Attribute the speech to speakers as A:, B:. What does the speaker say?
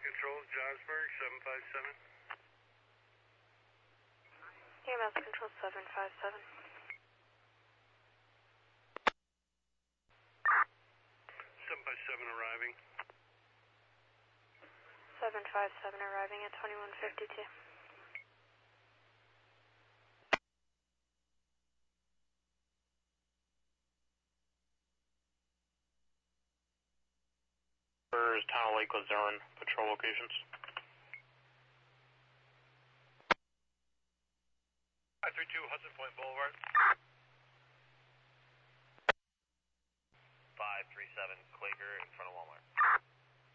A: Control, Johnsburg, 757.
B: EMS Control 757.
A: 757 arriving.
B: 757 arriving at 2152.
C: Where's Town of Lake Luzerne patrol locations?
A: 532 Hudson Point Boulevard.
D: 537 Quaker in front of Walmart.